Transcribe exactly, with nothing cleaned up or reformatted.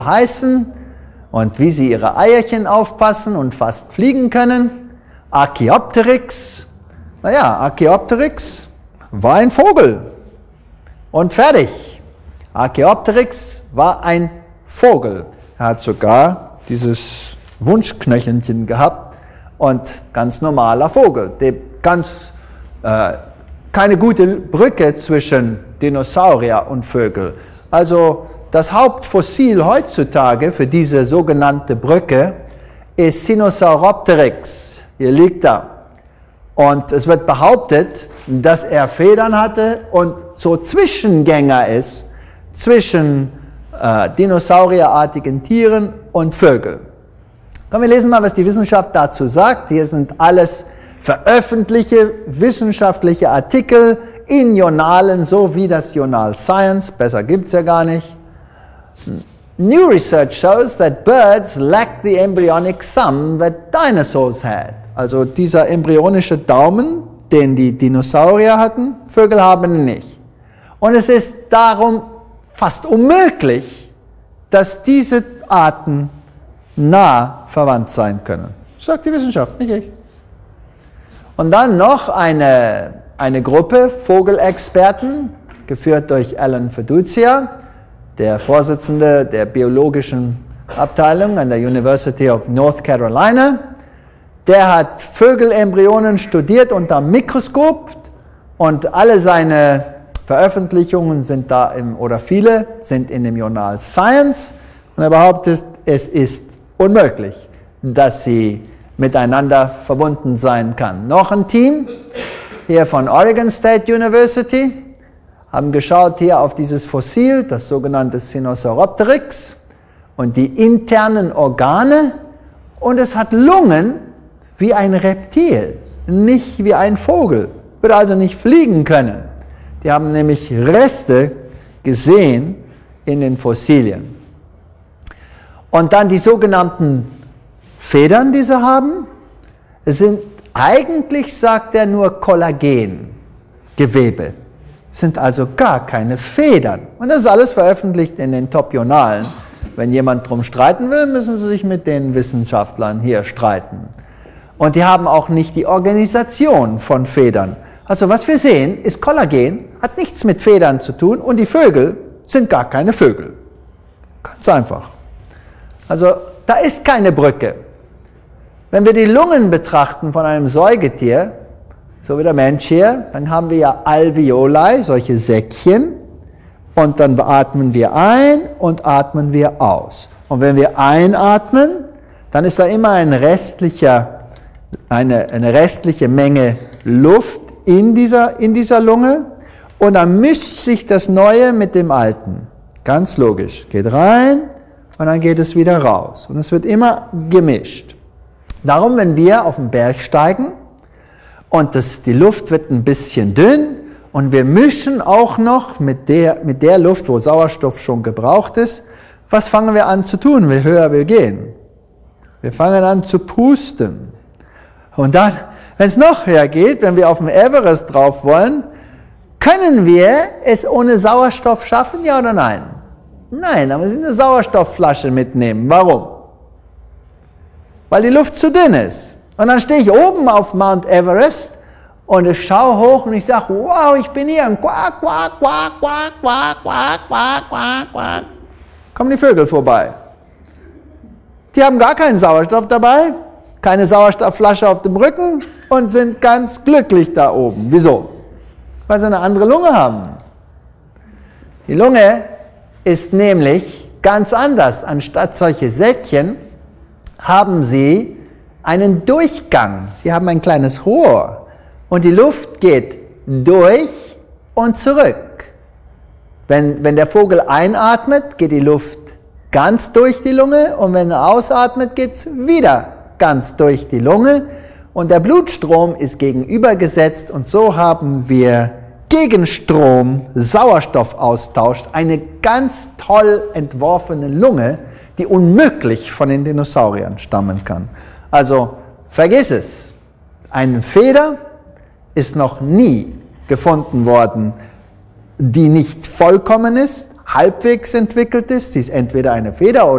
heißen und wie sie ihre Eierchen aufpassen und fast fliegen können. Archaeopteryx, naja, Archaeopteryx war ein Vogel und fertig. Archaeopteryx war ein Vogel. Er hat sogar dieses Wunschknöchelchen gehabt und ganz normaler Vogel. Der ganz, äh, keine gute Brücke zwischen Dinosaurier und Vögel. Also das Hauptfossil heutzutage für diese sogenannte Brücke ist Sinosauropteryx. Hier liegt er. Und es wird behauptet, dass er Federn hatte und so Zwischengänger ist zwischen äh, dinosaurierartigen Tieren und Vögeln. Komm, wir lesen mal, was die Wissenschaft dazu sagt. Hier sind alles veröffentlichte wissenschaftliche Artikel in Journalen, so wie das Journal Science. Besser gibt es ja gar nicht. New research shows that birds lack the embryonic thumb that dinosaurs had. Also dieser embryonische Daumen, den die Dinosaurier hatten, Vögel haben ihn nicht. Und es ist darum fast unmöglich, dass diese Arten nah verwandt sein können. Sagt die Wissenschaft, nicht ich. Und dann noch eine, eine Gruppe Vogelexperten, geführt durch Alan Fiducia, der Vorsitzende der biologischen Abteilung an der University of North Carolina. Der hat Vögelembryonen studiert unter dem Mikroskop und alle seine Veröffentlichungen sind da, im, oder viele sind in dem Journal Science. Und er behauptet, es ist unmöglich, dass sie miteinander verbunden sein kann. Noch ein Team hier von Oregon State University haben geschaut hier auf dieses Fossil, das sogenannte Sinosauropteryx und die internen Organe, und es hat Lungen wie ein Reptil, nicht wie ein Vogel, wird also nicht fliegen können. Die haben nämlich Reste gesehen in den Fossilien. Und dann die sogenannten Federn, die sie haben, sind eigentlich, sagt er, nur Kollagengewebe. Sind also gar keine Federn. Und das ist alles veröffentlicht in den Top-Journalen. Wenn jemand drum streiten will, müssen Sie sich mit den Wissenschaftlern hier streiten. Und die haben auch nicht die Organisation von Federn. Also was wir sehen, ist Kollagen, hat nichts mit Federn zu tun und die Vögel sind gar keine Vögel. Ganz einfach. Also da ist keine Brücke. Wenn wir die Lungen betrachten von einem Säugetier, so wie der Mensch hier, dann haben wir ja Alveoli, solche Säckchen, und dann atmen wir ein und atmen wir aus. Und wenn wir einatmen, dann ist da immer ein restlicher, eine, eine restliche Menge Luft in dieser, in dieser Lunge und dann mischt sich das Neue mit dem Alten. Ganz logisch. Geht rein und dann geht es wieder raus. Und es wird immer gemischt. Darum, wenn wir auf den Berg steigen und das, die Luft wird ein bisschen dünn und wir mischen auch noch mit der, mit der Luft, wo Sauerstoff schon gebraucht ist, was fangen wir an zu tun, je höher wir gehen? Wir fangen an zu pusten. Und dann, wenn es noch höher geht, wenn wir auf dem Everest drauf wollen, können wir es ohne Sauerstoff schaffen, ja oder nein? Nein, aber wir müssen eine Sauerstoffflasche mitnehmen. Warum? Weil die Luft zu dünn ist. Und dann stehe ich oben auf Mount Everest und ich schaue hoch und ich sage, wow, ich bin hier. Und quack, quack, quack, quack, quack, quack, quack, quack, quack. Kommen die Vögel vorbei. Die haben gar keinen Sauerstoff dabei, keine Sauerstoffflasche auf dem Rücken und sind ganz glücklich da oben. Wieso? Weil sie eine andere Lunge haben. Die Lunge ist nämlich ganz anders. Anstatt solche Säckchen haben sie einen Durchgang. Sie haben ein kleines Rohr und die Luft geht durch und zurück. Wenn, wenn der Vogel einatmet, geht die Luft ganz durch die Lunge und wenn er ausatmet, geht es wieder ganz durch die Lunge und der Blutstrom ist gegenübergesetzt und so haben wir Gegenstrom, Sauerstoffaustausch, eine ganz toll entworfene Lunge, die unmöglich von den Dinosauriern stammen kann. Also vergiss es, eine Feder ist noch nie gefunden worden, die nicht vollkommen ist, halbwegs entwickelt ist. Sie ist entweder eine Feder